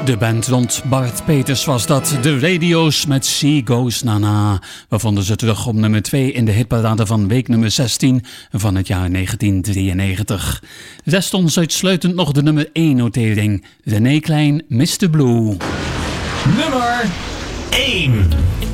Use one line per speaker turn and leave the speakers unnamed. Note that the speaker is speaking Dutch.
De band rond Bart Peters was dat. De Radio's met She Goes Nana. We vonden ze terug op nummer 2 in de hitparade van week nummer 16 van het jaar 1993. Rest ons uitsluitend nog de nummer 1 notering. René Klein, Mr. Blue.
Nummer 1.